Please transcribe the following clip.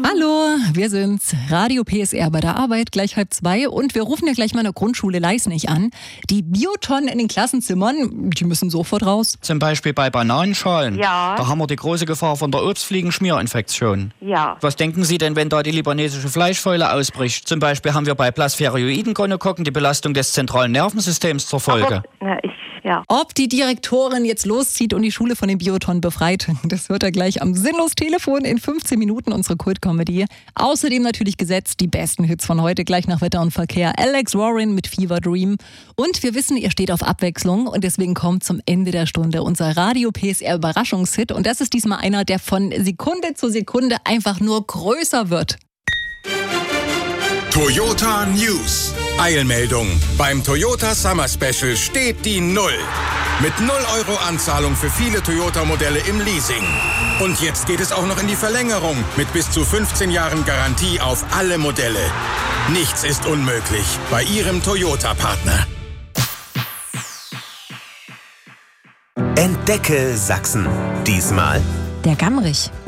Hallo, wir sind's, Radio PSR bei der Arbeit, gleich 1:30 und wir rufen ja gleich mal in der Grundschule Leisnig an. Die Biotonnen in den Klassenzimmern, die müssen sofort raus. Zum Beispiel bei Bananenschalen. Ja. Da haben wir die große Gefahr von der Obstfliegenschmierinfektion. Ja. Was denken Sie denn, wenn da die libanesische Fleischfäule ausbricht? Zum Beispiel haben wir bei Plasmodioiden-Gonokokken die Belastung des zentralen Nervensystems zur Folge. Ob die Direktorin jetzt loszieht und die Schule von den Biotonnen befreit, das hört er gleich am Sinnlos-Telefon in 15 Minuten, unsere Kult-Comedy. Außerdem natürlich gesetzt die besten Hits von heute, gleich nach Wetter und Verkehr. Alex Warren mit Fever Dream. Und wir wissen, ihr steht auf Abwechslung und deswegen kommt zum Ende der Stunde unser Radio PSR Überraschungshit. Und das ist diesmal einer, der von Sekunde zu Sekunde einfach nur größer wird. Toyota News. Eilmeldung. Beim Toyota Summer Special steht die 0. Mit 0 Euro Anzahlung für viele Toyota-Modelle im Leasing. Und jetzt geht es auch noch in die Verlängerung mit bis zu 15 Jahren Garantie auf alle Modelle. Nichts ist unmöglich bei Ihrem Toyota-Partner. Entdecke Sachsen. Diesmal Der Gammrich.